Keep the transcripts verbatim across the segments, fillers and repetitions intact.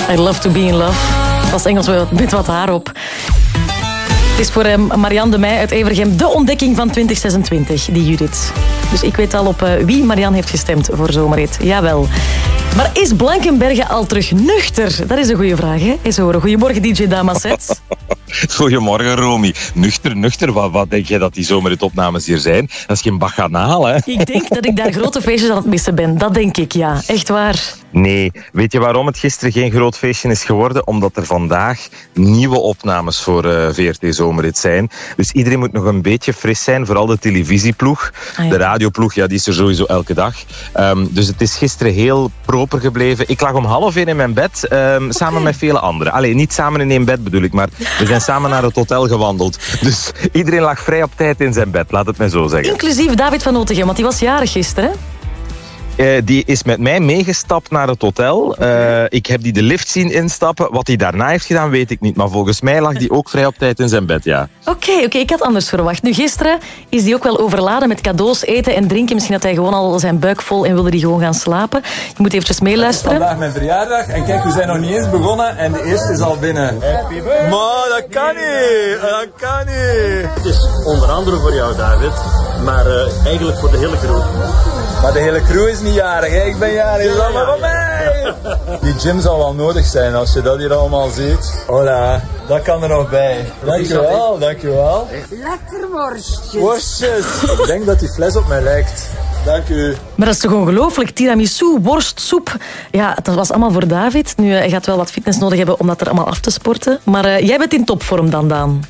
I love to be in love. Dat is Engels met wat haar op. Het is voor um, Marianne de Meij uit Evergem de ontdekking van twintig zesentwintig, die Judith. Dus ik weet al op uh, wie Marianne heeft gestemd voor Zomerhit. Jawel. Maar is Blankenberge al terug nuchter? Dat is een goede vraag, hè? Eens horen. Goedemorgen, D J Damaset. Goedemorgen, Romy. Nuchter, nuchter. Wat, wat denk jij dat die Zomerhit-opnames hier zijn? Dat is geen baganaal, hè? Ik denk dat ik daar grote feestjes aan het missen ben. Dat denk ik, ja. Echt waar. Nee. Weet je waarom het gisteren geen groot feestje is geworden? Omdat er vandaag nieuwe opnames voor uh, V R T Zomerhit zijn. Dus iedereen moet nog een beetje fris zijn. Vooral de televisieploeg. Ah, ja. De radioploeg, ja, die is er sowieso elke dag. Um, dus het is gisteren heel proper gebleven. Ik lag om half één in mijn bed, um, okay. samen met vele anderen. Allee, niet samen in één bed bedoel ik, maar we zijn samen naar het hotel gewandeld. Dus iedereen lag vrij op tijd in zijn bed, laat het mij zo zeggen. Inclusief David van Otegem, want die was jarig gisteren, hè? Uh, die is met mij meegestapt naar het hotel. Uh, ik heb die de lift zien instappen. Wat hij daarna heeft gedaan, weet ik niet. Maar volgens mij lag die ook vrij op tijd in zijn bed, ja. Oké, okay, oké, okay, ik had anders verwacht. Nu, gisteren is hij ook wel overladen met cadeaus, eten en drinken. Misschien had hij gewoon al zijn buik vol en wilde hij gewoon gaan slapen. Je moet eventjes meeluisteren. Het is vandaag mijn verjaardag en kijk, we zijn nog niet eens begonnen en de eerste is al binnen. Happy birthday! Maar dat kan niet, dat kan niet. Het is onder andere voor jou, David, maar uh, eigenlijk voor de hele crew. Maar de hele crew is niet jarig, hè? Ik ben jarig, is allemaal van mij! Die gym zal wel nodig zijn als je dat hier allemaal ziet. Hola, dat kan er nog bij. Dankjewel, dankjewel. Lekker worstjes. Worstjes. Ik denk dat die fles op mij lijkt. Dank u. Maar dat is toch ongelooflijk? Tiramisu, worst, soep. Ja, dat was allemaal voor David. Nu, hij gaat wel wat fitness nodig hebben om dat er allemaal af te sporten. Maar uh, jij bent in topvorm dan, Daan.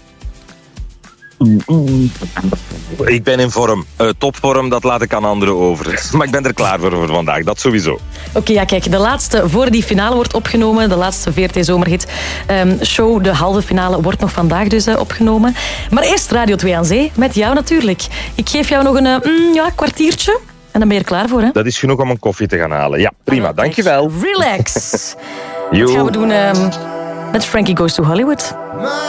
Ik ben in vorm. Uh, topvorm, dat laat ik aan anderen over. Maar ik ben er klaar voor voor vandaag, dat sowieso. Oké, okay, ja, kijk, de laatste voor die finale wordt opgenomen. De laatste V R T Zomerhit um, show, de halve finale, wordt nog vandaag dus uh, opgenomen. Maar eerst Radio twee aan Zee, met jou natuurlijk. Ik geef jou nog een uh, mm, ja, kwartiertje en dan ben je er klaar voor, hè? Dat is genoeg om een koffie te gaan halen. Ja, prima, dankjewel. Relax. Dat gaan we doen um, met Frankie Goes to Hollywood.